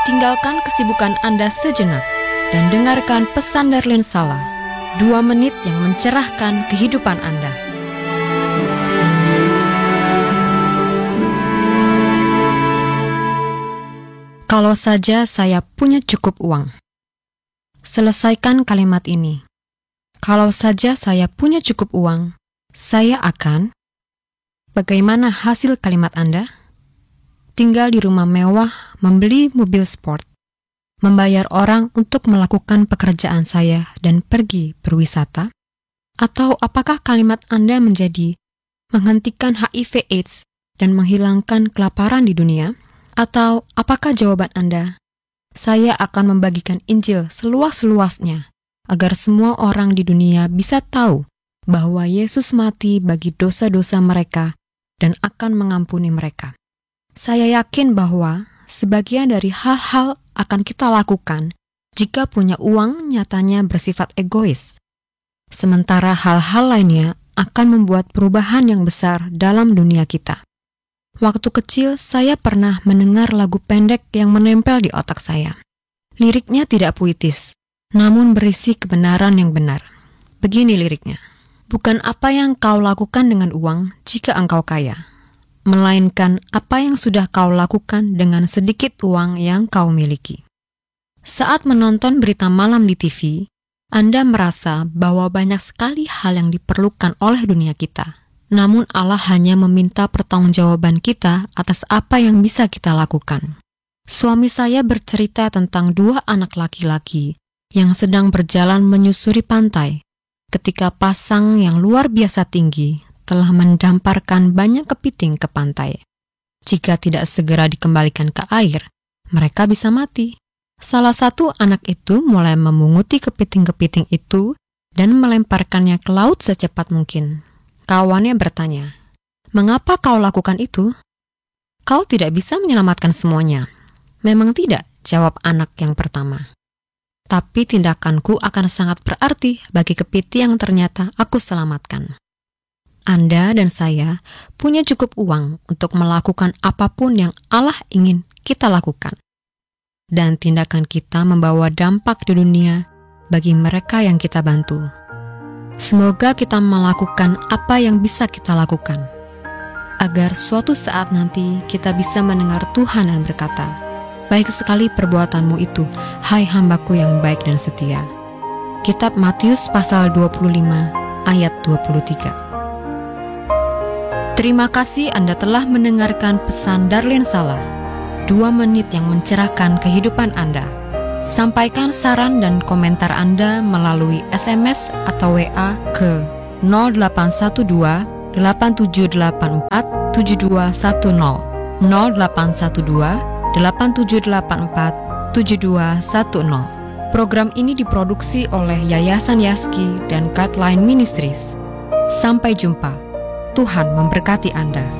tinggalkan kesibukan Anda sejenak dan dengarkan pesan Darlene Sala, 2 menit yang mencerahkan kehidupan Anda. Kalau saja saya punya cukup uang. Selesaikan kalimat ini. Kalau saja saya punya cukup uang, saya akan... Bagaimana hasil kalimat Anda? Tinggal di rumah mewah, membeli mobil sport, membayar orang untuk melakukan pekerjaan saya dan pergi berwisata? Atau apakah kalimat Anda menjadi menghentikan HIV/AIDS dan menghilangkan kelaparan di dunia? Atau apakah jawaban Anda, saya akan membagikan Injil seluas-luasnya agar semua orang di dunia bisa tahu bahwa Yesus mati bagi dosa-dosa mereka dan akan mengampuni mereka? Saya yakin bahwa sebagian dari hal-hal akan kita lakukan jika punya uang nyatanya bersifat egois. Sementara hal-hal lainnya akan membuat perubahan yang besar dalam dunia kita. Waktu kecil saya pernah mendengar lagu pendek yang menempel di otak saya. Liriknya tidak puitis, namun berisi kebenaran yang benar. Begini liriknya. Bukan apa yang kau lakukan dengan uang jika engkau kaya, melainkan apa yang sudah kau lakukan dengan sedikit uang yang kau miliki. Saat menonton berita malam di TV, Anda merasa bahwa banyak sekali hal yang diperlukan oleh dunia kita. Namun Allah hanya meminta pertanggungjawaban kita atas apa yang bisa kita lakukan. Suami saya bercerita tentang 2 anak laki-laki yang sedang berjalan menyusuri pantai ketika pasang yang luar biasa tinggi telah mendamparkan banyak kepiting ke pantai. Jika tidak segera dikembalikan ke air, mereka bisa mati. Salah satu anak itu mulai memunguti kepiting-kepiting itu dan melemparkannya ke laut secepat mungkin. Kawannya bertanya, "Mengapa kau lakukan itu? Kau tidak bisa menyelamatkan semuanya." "Memang tidak," jawab anak yang pertama. "Tapi tindakanku akan sangat berarti bagi kepiting yang ternyata aku selamatkan." Anda dan saya punya cukup uang untuk melakukan apapun yang Allah ingin kita lakukan. Dan tindakan kita membawa dampak di dunia bagi mereka yang kita bantu. Semoga kita melakukan apa yang bisa kita lakukan, agar suatu saat nanti kita bisa mendengar Tuhan dan berkata, "Baik sekali perbuatanmu itu, hai hambaku yang baik dan setia." Kitab Matius pasal 25 ayat 23. Terima kasih Anda telah mendengarkan pesan Darlene Sala, 2 menit yang mencerahkan kehidupan Anda. Sampaikan saran dan komentar Anda melalui SMS atau WA ke 0812 8784 7210 0812 8784 7210. Program ini diproduksi oleh Yayasan Yaski dan Guideline Ministries. Sampai jumpa. Tuhan memberkati Anda.